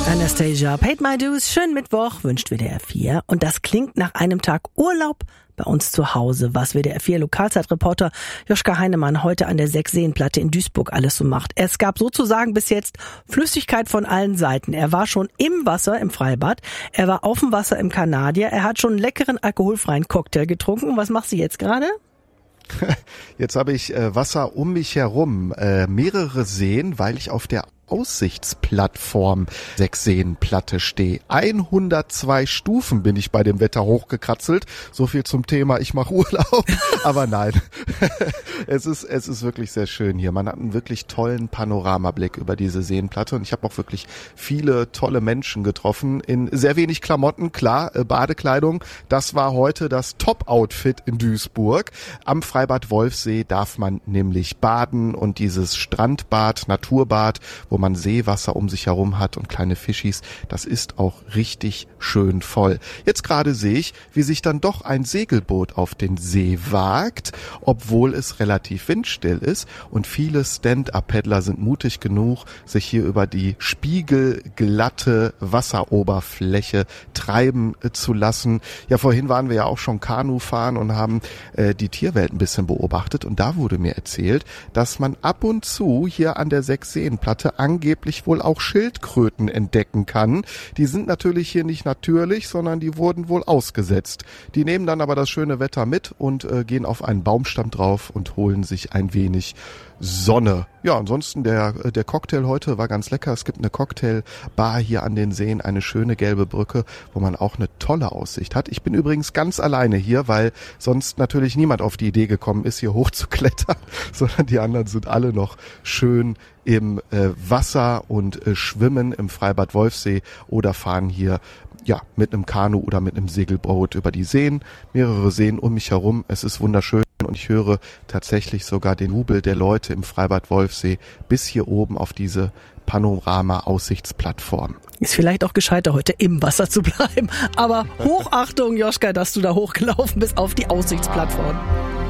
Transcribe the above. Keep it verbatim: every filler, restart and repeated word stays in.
Anastasia, Paid My Dues, schönen Mittwoch, wünscht W D R vier. Und das klingt nach einem Tag Urlaub bei uns zu Hause, was W D R vier Lokalzeitreporter Joschka Heinemann heute an der Sechsseenplatte in Duisburg alles so macht. Es gab sozusagen bis jetzt Flüssigkeit von allen Seiten. Er war schon im Wasser im Freibad, er war auf dem Wasser im Kanadier, er hat schon einen leckeren alkoholfreien Cocktail getrunken. Was machst du jetzt gerade? Jetzt habe ich äh, Wasser um mich herum, äh, mehrere Seen, weil ich auf der Aussichtsplattform Sechsseenplatte stehe. hundertzwei Stufen bin ich bei dem Wetter hochgekratzelt. So viel zum Thema, ich mache Urlaub. Aber nein, es ist es ist wirklich sehr schön hier. Man hat einen wirklich tollen Panoramablick über diese Seenplatte und ich habe auch wirklich viele tolle Menschen getroffen in sehr wenig Klamotten. Klar, äh, Badekleidung, das war heute das Top-Outfit in Duisburg. Am Freibad Wolfsee darf man nämlich baden und dieses Strandbad, Naturbad, wo man Seewasser um sich herum hat und kleine Fischis, das ist auch richtig schön voll. Jetzt gerade sehe ich, wie sich dann doch ein Segelboot auf den See wagt, obwohl es relativ windstill ist und viele Stand-Up-Paddler sind mutig genug, sich hier über die spiegelglatte Wasseroberfläche treiben äh, zu lassen. Ja, vorhin waren wir ja auch schon Kanu fahren und haben äh, die Tierwelt ein bisschen beobachtet und da wurde mir erzählt, dass man ab und zu hier an der Sechsseenplatte angeblich wohl auch Schildkröten entdecken kann. Die sind natürlich hier nicht natürlich, sondern die wurden wohl ausgesetzt. Die nehmen dann aber das schöne Wetter mit und äh, gehen auf einen Baumstamm drauf und holen sich ein wenig Sonne. Ja, ansonsten der der Cocktail heute war ganz lecker. Es gibt eine Cocktailbar hier an den Seen, eine schöne gelbe Brücke, wo man auch eine tolle Aussicht hat. Ich bin übrigens ganz alleine hier, weil sonst natürlich niemand auf die Idee gekommen ist, hier hoch zu klettern, sondern die anderen sind alle noch schön im äh, Wasser und äh, schwimmen im Freibad Wolfsee oder fahren hier ja mit einem Kanu oder mit einem Segelboot über die Seen. Mehrere Seen um mich herum. Es ist wunderschön. Und ich höre tatsächlich sogar den Jubel der Leute im Freibad Wolfsee bis hier oben auf diese Panorama-Aussichtsplattform. Ist vielleicht auch gescheiter, heute im Wasser zu bleiben. Aber Hochachtung, Joschka, dass du da hochgelaufen bist auf die Aussichtsplattform.